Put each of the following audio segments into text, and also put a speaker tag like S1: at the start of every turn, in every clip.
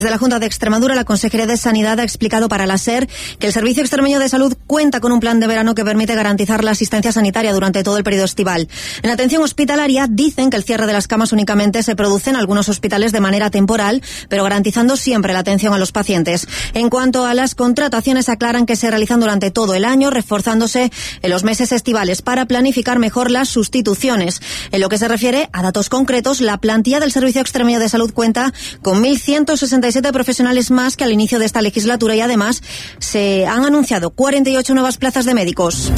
S1: Desde la Junta de Extremadura, la Consejería de Sanidad ha explicado para la SER que el Servicio Extremeño de Salud cuenta con un plan de verano que permite garantizar la asistencia sanitaria durante todo el periodo estival. En la atención hospitalaria dicen que el cierre de las camas únicamente se produce en algunos hospitales de manera temporal, pero garantizando siempre la atención a los pacientes. En cuanto a las contrataciones, aclaran que se realizan durante todo el año, reforzándose en los meses estivales para planificar mejor las sustituciones. En lo que se refiere a datos concretos, la plantilla del Servicio Extremeño de Salud cuenta con 1.167 profesionales más que al inicio de esta legislatura y además se han anunciado 48 nuevas plazas de médicos.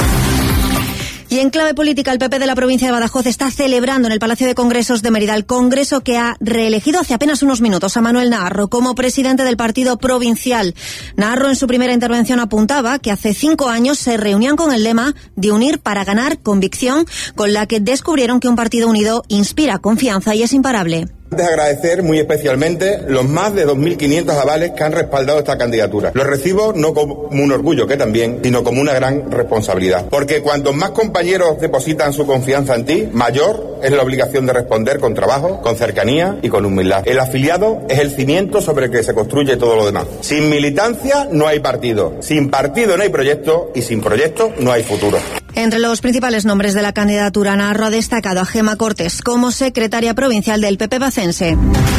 S1: Y en clave política, el PP de la provincia de Badajoz está celebrando en el Palacio de Congresos de Mérida el congreso que ha reelegido hace apenas unos minutos a Manuel Naharro como presidente del partido provincial. Naharro en su primera intervención apuntaba que hace 5 años se reunían con el lema de unir para ganar, convicción con la que descubrieron que un partido unido inspira confianza y es imparable.
S2: Antes agradecer muy especialmente los más de 2.500 avales que han respaldado esta candidatura. Los recibo no como un orgullo, que también, sino como una gran responsabilidad. Porque cuantos más compañeros depositan su confianza en ti, mayor es la obligación de responder con trabajo, con cercanía y con humildad. El afiliado es el cimiento sobre el que se construye todo lo demás. Sin militancia no hay partido, sin partido no hay proyecto y sin proyecto no hay futuro.
S1: Entre los principales nombres de la candidatura, Naharro ha destacado a Gemma Cortés como secretaria provincial del PP bacense.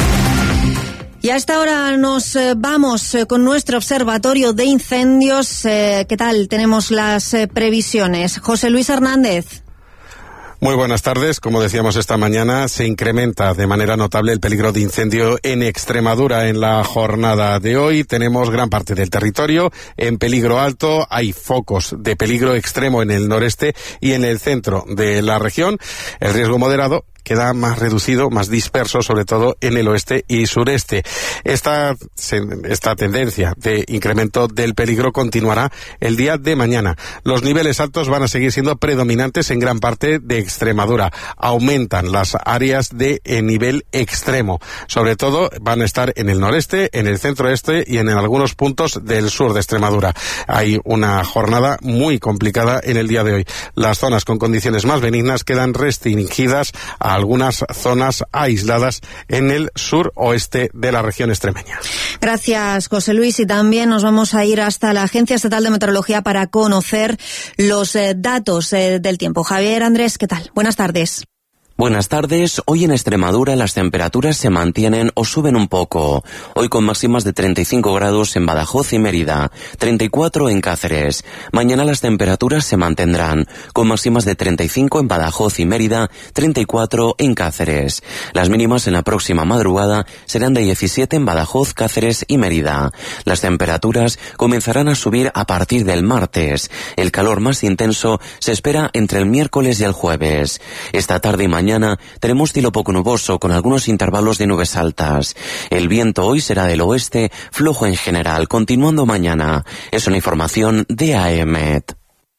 S1: Y a esta hora nos vamos con nuestro observatorio de incendios. ¿Qué tal? Tenemos las previsiones. José Luis Hernández.
S3: Muy buenas tardes. Como decíamos esta mañana, se incrementa de manera notable el peligro de incendio en Extremadura. En la jornada de hoy tenemos gran parte del territorio en peligro alto. Hay focos de peligro extremo en el noreste y en el centro de la región. El riesgo moderado queda más reducido, más disperso, sobre todo en el oeste y sureste. Esta tendencia de incremento del peligro continuará el día de mañana. Los niveles altos van a seguir siendo predominantes en gran parte de Extremadura. Aumentan las áreas de nivel extremo. Sobre todo van a estar en el noreste, en el centro-este y en algunos puntos del sur de Extremadura. Hay una jornada muy complicada en el día de hoy. Las zonas con condiciones más benignas quedan restringidas a algunas zonas aisladas en el suroeste de la región extremeña.
S1: Gracias, José Luis. Y también nos vamos a ir hasta la Agencia Estatal de Meteorología para conocer los datos del tiempo. Javier Andrés, ¿qué tal? Buenas tardes.
S4: Buenas tardes. Hoy en Extremadura las temperaturas se mantienen o suben un poco. Hoy con máximas de 35 grados en Badajoz y Mérida, 34 en Cáceres. Mañana las temperaturas se mantendrán, con máximas de 35 en Badajoz y Mérida, 34 en Cáceres. Las mínimas en la próxima madrugada serán de 17 en Badajoz, Cáceres y Mérida. Las temperaturas comenzarán a subir a partir del martes. El calor más intenso se espera entre el miércoles y el jueves. Esta tarde y mañana tenemos cielo poco nuboso con algunos intervalos de nubes altas. El viento hoy será del oeste, flojo en general, continuando mañana. Es una información de AEMET.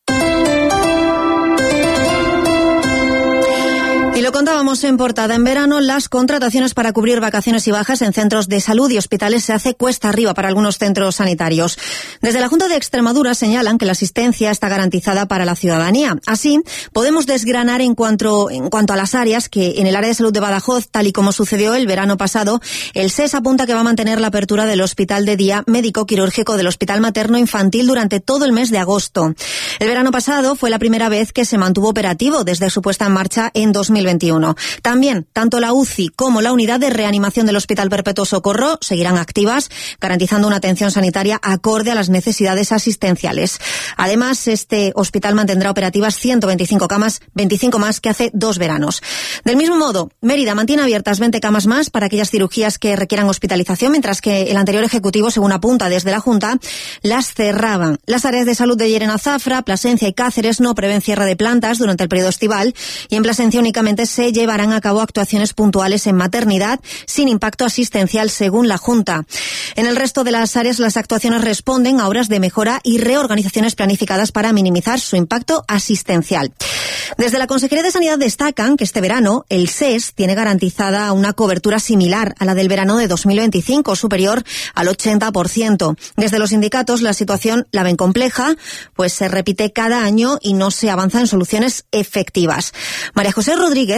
S1: Y lo contábamos en portada. En verano, las contrataciones para cubrir vacaciones y bajas en centros de salud y hospitales se hace cuesta arriba para algunos centros sanitarios. Desde la Junta de Extremadura señalan que la asistencia está garantizada para la ciudadanía. Así, podemos desgranar en cuanto a las áreas que en el área de salud de Badajoz, tal y como sucedió el verano pasado, el SES apunta que va a mantener la apertura del hospital de día médico-quirúrgico del Hospital Materno Infantil durante todo el mes de agosto. El verano pasado fue la primera vez que se mantuvo operativo desde su puesta en marcha en 2021. También, tanto la UCI como la unidad de reanimación del Hospital Perpetuo Socorro seguirán activas, garantizando una atención sanitaria acorde a las necesidades asistenciales. Además, este hospital mantendrá operativas 125 camas, 25 más que hace 2 veranos. Del mismo modo, Mérida mantiene abiertas 20 camas más para aquellas cirugías que requieran hospitalización, mientras que el anterior ejecutivo, según apunta desde la Junta, las cerraban. Las áreas de salud de Llerena, Zafra, Plasencia y Cáceres no prevén cierre de plantas durante el periodo estival y en Plasencia únicamente se llevarán a cabo actuaciones puntuales en maternidad sin impacto asistencial, según la Junta. En el resto de las áreas, las actuaciones responden a obras de mejora y reorganizaciones planificadas para minimizar su impacto asistencial. Desde la Consejería de Sanidad destacan que este verano el SES tiene garantizada una cobertura similar a la del verano de 2025, superior al 80%. Desde los sindicatos la situación la ven compleja, pues se repite cada año y no se avanza en soluciones efectivas. María José Rodríguez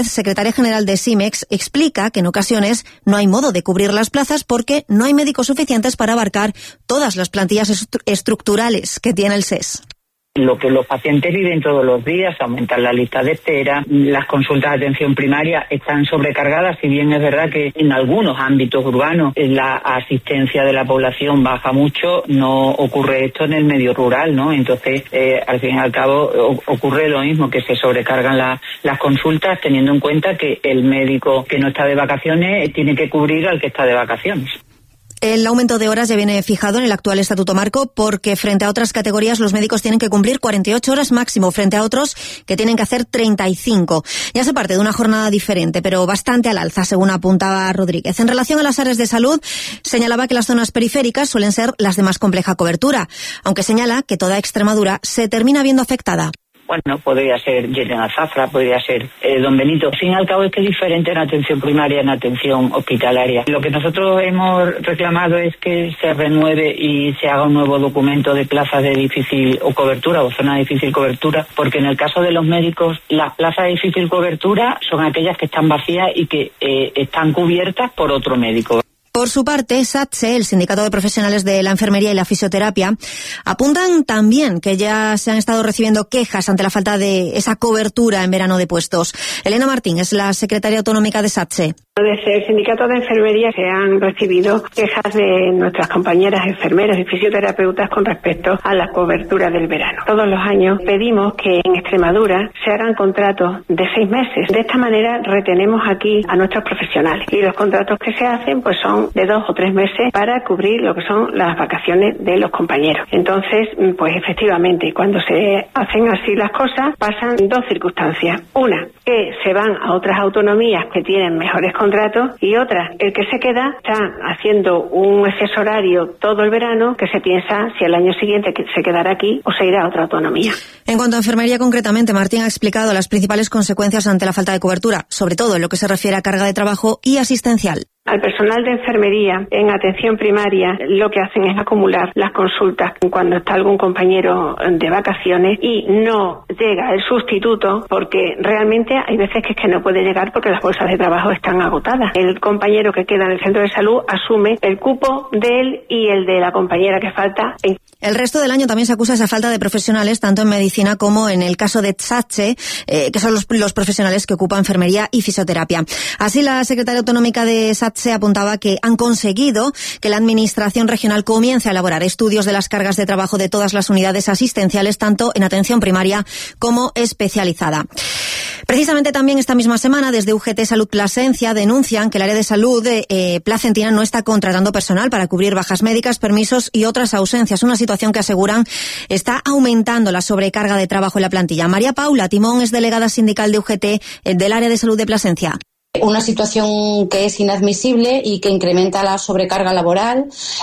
S1: Rodríguez, secretaria general de SIMEX, explica que en ocasiones no hay modo de cubrir las plazas porque no hay médicos suficientes para abarcar todas las plantillas estructurales que tiene el SES.
S5: Lo que los pacientes viven todos los días, aumentar la lista de espera, las consultas de atención primaria están sobrecargadas, si bien es verdad que en algunos ámbitos urbanos la asistencia de la población baja mucho, no ocurre esto en el medio rural, ¿no? Entonces, al fin y al cabo, ocurre lo mismo, que se sobrecargan las consultas teniendo en cuenta que el médico que no está de vacaciones tiene que cubrir al que está de vacaciones.
S1: El aumento de horas ya viene fijado en el actual Estatuto Marco porque frente a otras categorías los médicos tienen que cumplir 48 horas máximo frente a otros que tienen que hacer 35. Ya se parte de una jornada diferente, pero bastante al alza, según apuntaba Rodríguez. En relación a las áreas de salud, señalaba que las zonas periféricas suelen ser las de más compleja cobertura, aunque señala que toda Extremadura se termina viendo afectada.
S5: Bueno, podría ser Llerena Zafra, podría ser Don Benito. Al fin y al cabo es que es diferente en atención primaria, en atención hospitalaria. Lo que nosotros hemos reclamado es que se renueve y se haga un nuevo documento de plazas de difícil cobertura o zona de difícil cobertura, porque en el caso de los médicos, las plazas de difícil cobertura son aquellas que están vacías y que están cubiertas por otro médico.
S1: Por su parte, SATSE, el Sindicato de Profesionales de la Enfermería y la Fisioterapia, apuntan también que ya se han estado recibiendo quejas ante la falta de esa cobertura en verano de puestos. Elena Martín es la secretaria autonómica de SATSE.
S6: Desde el Sindicato de Enfermería se han recibido quejas de nuestras compañeras enfermeras y fisioterapeutas con respecto a la cobertura del verano. Todos los años pedimos que en Extremadura se hagan contratos de 6 meses. De esta manera retenemos aquí a nuestros profesionales y los contratos que se hacen pues son de 2 o 3 meses para cubrir lo que son las vacaciones de los compañeros. Entonces, pues efectivamente, cuando se hacen así las cosas, pasan 2 circunstancias. Una, que se van a otras autonomías que tienen mejores contratos, y otra, el que se queda está haciendo un exceso horario todo el verano que se piensa si el año siguiente se quedará aquí o se irá a otra autonomía.
S1: En cuanto a enfermería concretamente, Martín ha explicado las principales consecuencias ante la falta de cobertura, sobre todo en lo que se refiere a carga de trabajo y asistencial.
S6: Al personal de enfermería en atención primaria lo que hacen es acumular las consultas cuando está algún compañero de vacaciones y no llega el sustituto porque realmente hay veces que es que no puede llegar porque las bolsas de trabajo están agotadas. El compañero que queda en el centro de salud asume el cupo de él y el de la compañera que falta.
S1: El resto del año también se acusa esa falta de profesionales tanto en medicina como en el caso de SATSE, que son los profesionales que ocupan enfermería y fisioterapia. Así, la secretaria autonómica de SATSE apuntaba que han conseguido que la Administración regional comience a elaborar estudios de las cargas de trabajo de todas las unidades asistenciales, tanto en atención primaria como especializada. Precisamente también esta misma semana, desde UGT Salud Plasencia, denuncian que el área de salud placentina no está contratando personal para cubrir bajas médicas, permisos y otras ausencias. Una situación que aseguran está aumentando la sobrecarga de trabajo en la plantilla. María Paula Timón es delegada sindical de UGT del área de salud de Plasencia.
S7: Una situación que es inadmisible y que incrementa la sobrecarga laboral,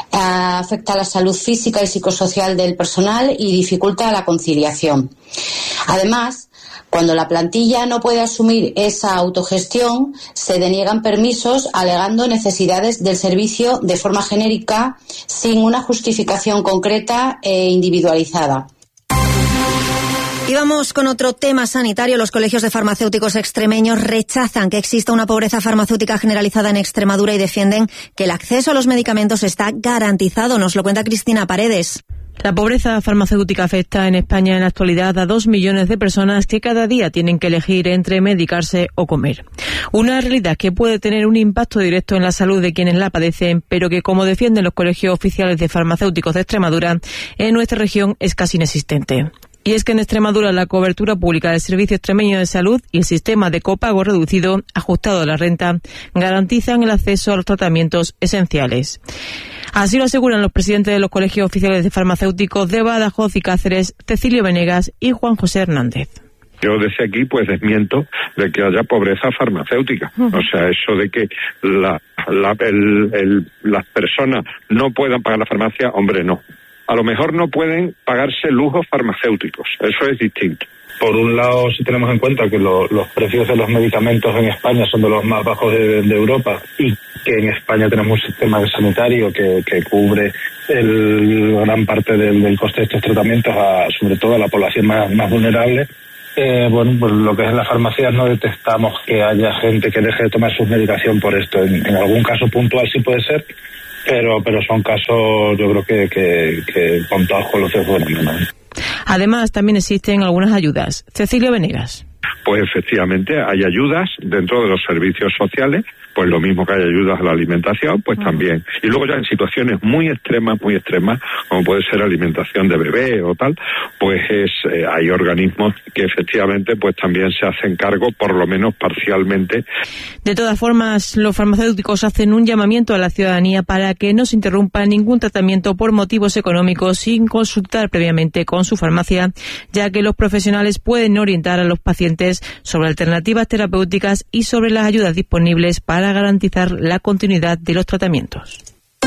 S7: afecta a la salud física y psicosocial del personal y dificulta la conciliación. Además, cuando la plantilla no puede asumir esa autogestión, se deniegan permisos alegando necesidades del servicio de forma genérica, sin una justificación concreta e individualizada.
S1: Y vamos con otro tema sanitario. Los colegios de farmacéuticos extremeños rechazan que exista una pobreza farmacéutica generalizada en Extremadura y defienden que el acceso a los medicamentos está garantizado. Nos lo cuenta Cristina Paredes.
S8: La pobreza farmacéutica afecta en España en la actualidad a 2 millones de personas que cada día tienen que elegir entre medicarse o comer. Una realidad que puede tener un impacto directo en la salud de quienes la padecen, pero que, como defienden los colegios oficiales de farmacéuticos de Extremadura, en nuestra región es casi inexistente. Y es que en Extremadura la cobertura pública del Servicio Extremeño de Salud y el sistema de copago reducido, ajustado a la renta, garantizan el acceso a los tratamientos esenciales. Así lo aseguran los presidentes de los colegios oficiales de farmacéuticos de Badajoz y Cáceres, Cecilio Venegas y Juan José Hernández.
S9: Yo desde aquí pues desmiento de que haya pobreza farmacéutica. O sea, eso de que las personas no puedan pagar la farmacia, hombre, no. A lo mejor no pueden pagarse lujos farmacéuticos, eso es distinto.
S10: Por un lado, si tenemos en cuenta que los precios de los medicamentos en España son de los más bajos de Europa y que en España tenemos un sistema sanitario que cubre gran parte del coste de estos tratamientos, sobre todo a la población más vulnerable, pues lo que es en las farmacias no detectamos que haya gente que deje de tomar su medicación por esto. En algún caso puntual sí puede ser, pero son casos, yo creo que contados con los dedos de la mano.
S8: Además, también existen algunas ayudas. Cecilio Venegas.
S9: Pues efectivamente hay ayudas dentro de los servicios sociales, pues lo mismo que hay ayudas a la alimentación, pues también. Y luego ya en situaciones muy extremas, como puede ser alimentación de bebé o tal, pues hay organismos que efectivamente pues también se hacen cargo, por lo menos parcialmente.
S8: De todas formas, los farmacéuticos hacen un llamamiento a la ciudadanía para que no se interrumpa ningún tratamiento por motivos económicos sin consultar previamente con su farmacia, ya que los profesionales pueden orientar a los pacientes sobre alternativas terapéuticas y sobre las ayudas disponibles para garantizar la continuidad de los tratamientos.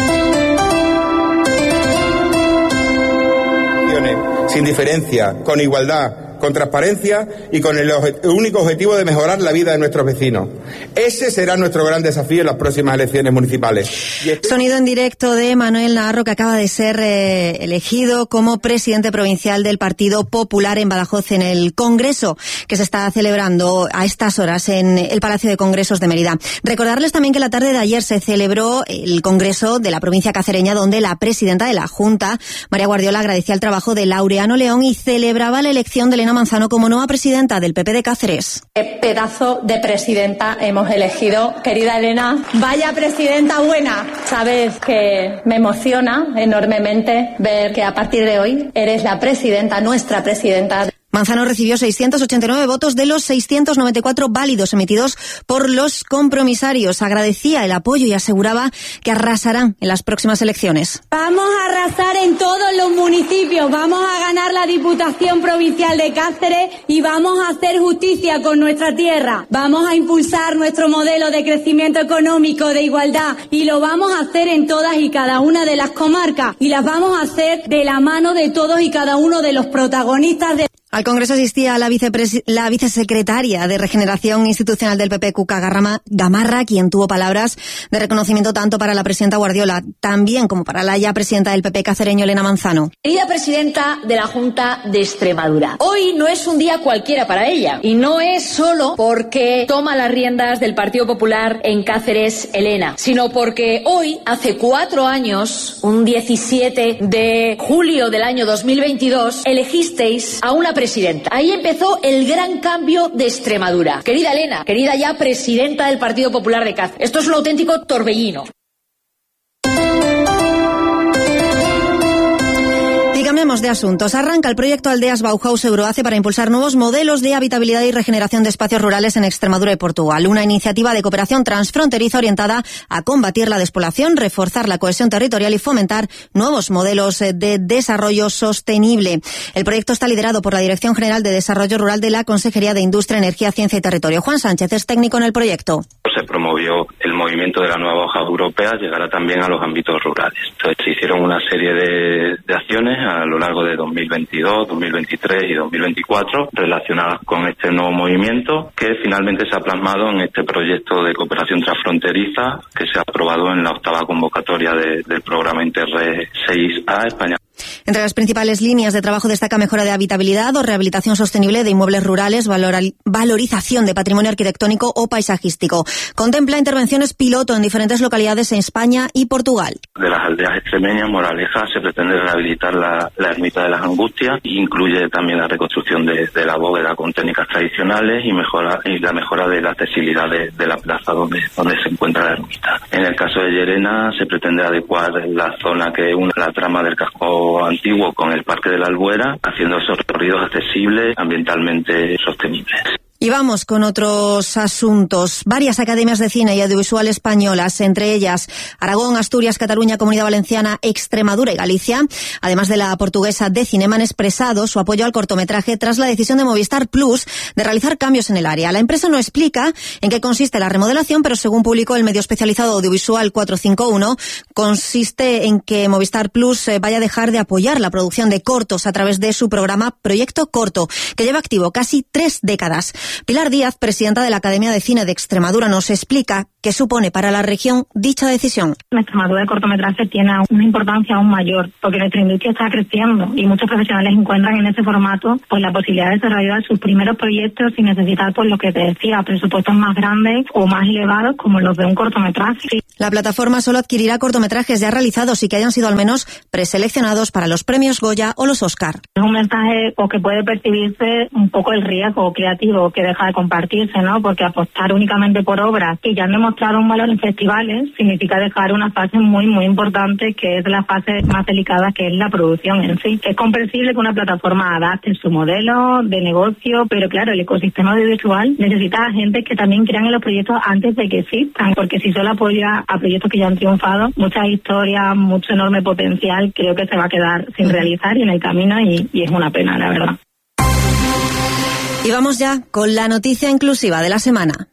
S2: Sin diferencia, con igualdad, con transparencia y con el único objetivo de mejorar la vida de nuestros vecinos. Ese será nuestro gran desafío en las próximas elecciones municipales.
S1: Sonido en directo de Manuel Navarro, que acaba de ser elegido como presidente provincial del Partido Popular en Badajoz en el Congreso que se está celebrando a estas horas en el Palacio de Congresos de Mérida. Recordarles también que la tarde de ayer se celebró el Congreso de la provincia cacereña, donde la presidenta de la Junta, María Guardiola, agradecía el trabajo de Laureano León y celebraba la elección de Elena Manzano como nueva presidenta del PP de Cáceres.
S11: Qué pedazo de presidenta hemos elegido, querida Elena. Vaya presidenta buena. Sabes que me emociona enormemente ver que a partir de hoy eres la presidenta, nuestra presidenta.
S1: Manzano recibió 689 votos de los 694 válidos emitidos por los compromisarios. Agradecía el apoyo y aseguraba que arrasarán en las próximas elecciones.
S11: Vamos a arrasar en todos los municipios, vamos a ganar la Diputación Provincial de Cáceres y vamos a hacer justicia con nuestra tierra. Vamos a impulsar nuestro modelo de crecimiento económico, de igualdad, y lo vamos a hacer en todas y cada una de las comarcas y las vamos a hacer de la mano de todos y cada uno de los protagonistas de...
S1: Al Congreso asistía la vicesecretaria de Regeneración Institucional del PP, Cuca Gamarra, quien tuvo palabras de reconocimiento tanto para la presidenta Guardiola, también como para la ya presidenta del PP cacereño, Elena Manzano.
S12: Querida presidenta de la Junta de Extremadura, hoy no es un día cualquiera para ella, y no es solo porque toma las riendas del Partido Popular en Cáceres, Elena, sino porque hoy, hace 4 años, un 17 de julio del año 2022, elegisteis a una presidenta. Ahí empezó el gran cambio de Extremadura. Querida Elena, querida ya presidenta del Partido Popular de Cáceres, esto es un auténtico torbellino.
S1: Y cambiemos de asuntos. Arranca el proyecto Aldeas Bauhaus Euroace para impulsar nuevos modelos de habitabilidad y regeneración de espacios rurales en Extremadura y Portugal. Una iniciativa de cooperación transfronteriza orientada a combatir la despoblación, reforzar la cohesión territorial y fomentar nuevos modelos de desarrollo sostenible. El proyecto está liderado por la Dirección General de Desarrollo Rural de la Consejería de Industria, Energía, Ciencia y Territorio. Juan Sánchez es técnico en el proyecto.
S13: Se promovió el movimiento de la nueva hoja europea, llegará también a los ámbitos rurales. Entonces se hicieron una serie de acciones a lo largo de 2022, 2023 y 2024 relacionadas con este nuevo movimiento que finalmente se ha plasmado en este proyecto de cooperación transfronteriza que se ha aprobado en la 8ª convocatoria del programa Interreg 6A España.
S1: Entre las principales líneas de trabajo destaca mejora de habitabilidad o rehabilitación sostenible de inmuebles rurales, valorización de patrimonio arquitectónico o paisajístico. Contempla intervenciones piloto en diferentes localidades en España y Portugal.
S13: De las aldeas extremeñas, Moraleja, se pretende rehabilitar la ermita de las Angustias, incluye también la reconstrucción de la bóveda con técnicas tradicionales y la mejora de la accesibilidad de la plaza donde se encuentra la ermita. En el caso de Llerena se pretende adecuar la zona que une la trama del casco antiguo con el Parque de la Albuera, haciendo esos recorridos accesibles, ambientalmente sostenibles.
S1: Y vamos con otros asuntos. Varias academias de cine y audiovisual españolas, entre ellas Aragón, Asturias, Cataluña, Comunidad Valenciana, Extremadura y Galicia, además de la portuguesa de Cinema, han expresado su apoyo al cortometraje tras la decisión de Movistar Plus de realizar cambios en el área. La empresa no explica en qué consiste la remodelación, pero según publicó el medio especializado audiovisual 451, consiste en que Movistar Plus vaya a dejar de apoyar la producción de cortos a través de su programa Proyecto Corto, que lleva activo casi 3 décadas. Pilar Díaz, presidenta de la Academia de Cine de Extremadura, nos explica ¿Qué supone para la región dicha decisión?
S14: La Extremadura de cortometraje tiene una importancia aún mayor, porque nuestra industria está creciendo y muchos profesionales encuentran en ese formato pues la posibilidad de desarrollar sus primeros proyectos sin necesitar, pues lo que te decía, presupuestos más grandes o más elevados como los de un cortometraje.
S1: La plataforma solo adquirirá cortometrajes ya realizados y que hayan sido al menos preseleccionados para los premios Goya o los Oscar.
S14: Es un mensaje que puede percibirse un poco el riesgo creativo que deja de compartirse, ¿no? Porque apostar únicamente por obras que ya han demostrado un valor en festivales significa dejar una fase muy, muy importante, que es la fase más delicada, que es la producción en sí. Es comprensible que una plataforma adapte su modelo de negocio, pero claro, el ecosistema audiovisual necesita a gente que también crean en los proyectos antes de que existan, porque si solo apoya a proyectos que ya han triunfado, muchas historias, mucho enorme potencial, creo que se va a quedar sin realizar y en el camino, y es una pena, la verdad.
S1: Y vamos ya con la noticia inclusiva de la semana.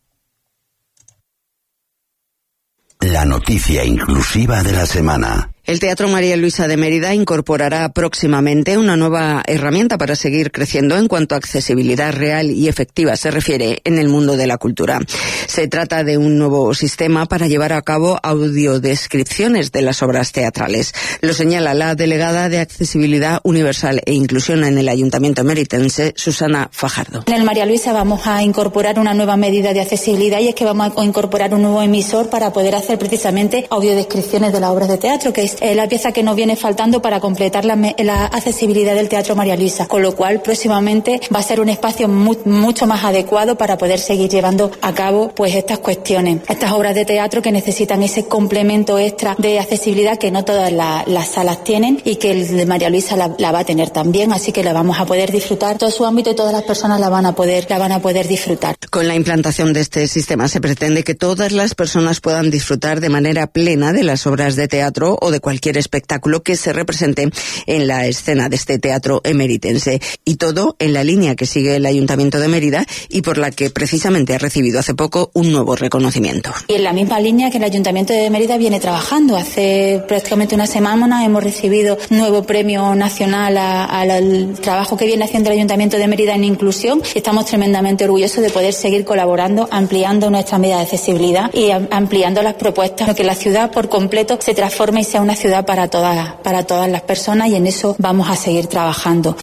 S15: La noticia inclusiva de la semana.
S16: El Teatro María Luisa de Mérida incorporará próximamente una nueva herramienta para seguir creciendo en cuanto a accesibilidad real y efectiva se refiere en el mundo de la cultura. Se trata de un nuevo sistema para llevar a cabo audiodescripciones de las obras teatrales. Lo señala la delegada de Accesibilidad Universal e Inclusión en el Ayuntamiento Meritense, Susana Fajardo.
S17: En el María Luisa vamos a incorporar una nueva medida de accesibilidad, y es que vamos a incorporar un nuevo emisor para poder hacer precisamente audiodescripciones de las obras de teatro, que es la pieza que nos viene faltando para completar la accesibilidad del Teatro María Luisa, con lo cual próximamente va a ser un espacio mucho más adecuado para poder seguir llevando a cabo pues estas cuestiones, estas obras de teatro que necesitan ese complemento extra de accesibilidad que no todas las salas tienen, y que el de María Luisa la va a tener también, así que la vamos a poder disfrutar todo su ámbito y todas las personas la van a poder disfrutar.
S16: Con la implantación de este sistema se pretende que todas las personas puedan disfrutar de manera plena de las obras de teatro o de cualquier espectáculo que se represente en la escena de este teatro emeritense, y todo en la línea que sigue el Ayuntamiento de Mérida y por la que precisamente ha recibido hace poco un nuevo reconocimiento.
S17: Y en la misma línea que el Ayuntamiento de Mérida viene trabajando. Hace prácticamente una semana hemos recibido un nuevo premio nacional al trabajo que viene haciendo el Ayuntamiento de Mérida en inclusión. Estamos tremendamente orgullosos de poder seguir colaborando, ampliando nuestra medida de accesibilidad y ampliando las propuestas, para que la ciudad por completo se transforme y sea una ciudad para todas las personas, y en eso vamos a seguir trabajando.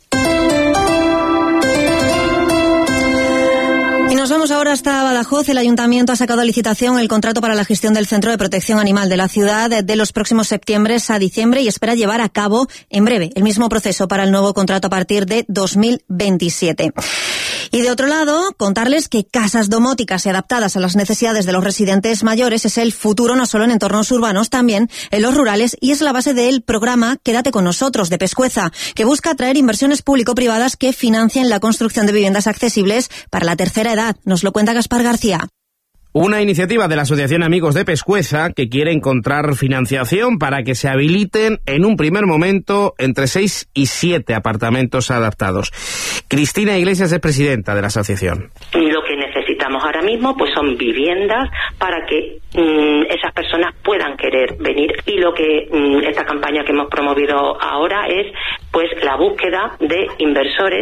S1: Y nos vamos ahora hasta Badajoz. El Ayuntamiento ha sacado a licitación el contrato para la gestión del Centro de Protección Animal de la ciudad de los próximos septiembre a diciembre, y espera llevar a cabo en breve el mismo proceso para el nuevo contrato a partir de 2027. Y de otro lado, contarles que casas domóticas y adaptadas a las necesidades de los residentes mayores es el futuro no solo en entornos urbanos, también en los rurales, y es la base del programa Quédate con nosotros de Pescueza, que busca atraer inversiones público-privadas que financien la construcción de viviendas accesibles para la tercera edad. Nos lo cuenta Gaspar García.
S18: Una iniciativa de la Asociación Amigos de Pescueza que quiere encontrar financiación para que se habiliten en un primer momento entre 6 y 7 apartamentos adaptados. Cristina Iglesias es presidenta de la asociación.
S19: Lo que necesitamos ahora mismo pues son viviendas para que esas personas puedan querer venir, y lo que esta campaña que hemos promovido ahora es pues la búsqueda de inversores,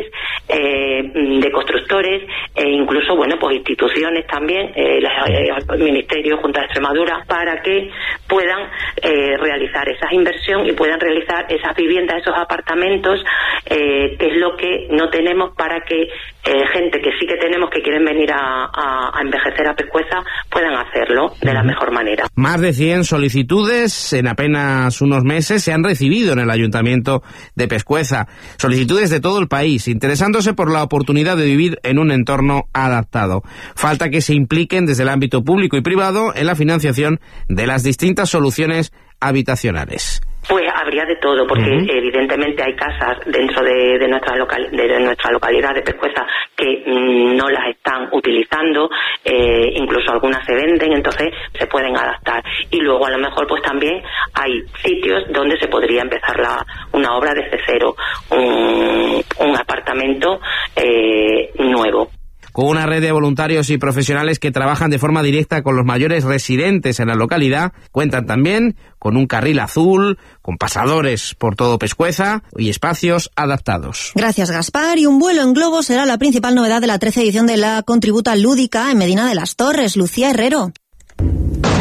S19: de constructores e incluso pues instituciones también, el Ministerio, Junta de Extremadura, para que puedan realizar esa inversión y puedan realizar esas viviendas, esos apartamentos, que es lo que no tenemos, para que gente que sí que tenemos que quieren venir a envejecer a Pescueza puedan hacerlo de la mejor manera.
S18: Más de 100 solicitudes en apenas unos meses se han recibido en el Ayuntamiento de Pescueza. Solicitudes de todo el país, interesándose por la oportunidad de vivir en un entorno adaptado. Falta que se impliquen desde el ámbito público y privado en la financiación de las distintas soluciones habitacionales.
S19: Pues habría de todo, porque evidentemente hay casas dentro de nuestra localidad de Pescueza que no las están utilizando, incluso algunas se venden, entonces se pueden adaptar. Y luego a lo mejor pues también hay sitios donde se podría empezar una obra desde cero, un apartamento nuevo.
S18: Con una red de voluntarios y profesionales que trabajan de forma directa con los mayores residentes en la localidad, cuentan también con un carril azul, con pasadores por todo Pescueza y espacios adaptados.
S1: Gracias, Gaspar. Y un vuelo en globo será la principal novedad de la 13ª edición de la Contributa Lúdica en Medina de las Torres. Lucía Herrero.